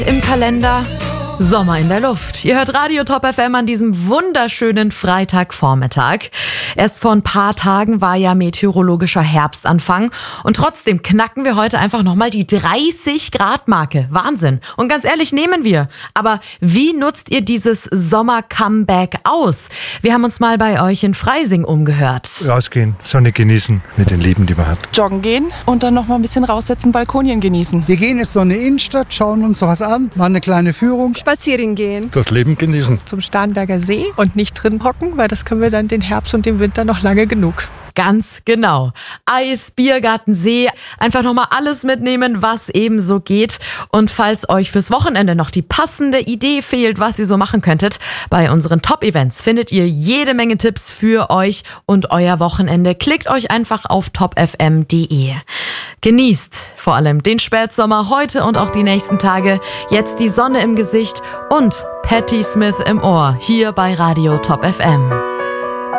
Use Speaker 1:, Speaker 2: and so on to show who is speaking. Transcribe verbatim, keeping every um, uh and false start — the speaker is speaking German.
Speaker 1: Im Kalender Sommer in der Luft. Ihr hört Radio Top F M an diesem wunderschönen Freitagvormittag. Erst vor ein paar Tagen war ja meteorologischer Herbstanfang und trotzdem knacken wir heute einfach nochmal die dreißig Grad Marke. Wahnsinn. Und ganz ehrlich, nehmen wir. Aber wie nutzt ihr dieses Sommer-Comeback aus? Wir haben uns mal bei euch in Freising umgehört.
Speaker 2: Rausgehen, Sonne genießen mit den Lieben, die man hat.
Speaker 3: Joggen gehen und dann noch mal ein bisschen raussetzen, Balkonien genießen.
Speaker 4: Wir gehen jetzt noch in die Innenstadt, schauen uns was an, machen eine kleine Führung.
Speaker 5: Spazieren gehen.
Speaker 2: Das Leben genießen.
Speaker 3: Zum Starnberger See und nicht drin hocken, weil das können wir dann den Herbst und den Winter noch lange genug.
Speaker 1: Ganz genau. Eis, Biergarten, See, einfach nochmal alles mitnehmen, was eben so geht. Und falls euch fürs Wochenende noch die passende Idee fehlt, was ihr so machen könntet, bei unseren Top-Events findet ihr jede Menge Tipps für euch und euer Wochenende. Klickt euch einfach auf top f m punkt d e. Genießt vor allem den Spätsommer heute und auch die nächsten Tage. Jetzt die Sonne im Gesicht und Patti Smith im Ohr hier bei Radio Top F M.